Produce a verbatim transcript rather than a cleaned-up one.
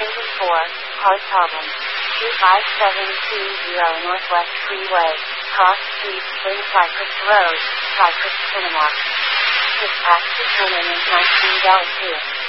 Symbol four, hard problem. two five seven two zero Northwest Freeway, Cross Street, in Cypress Road, Cypress, Panama. Dispatch determined nineteen Delta two.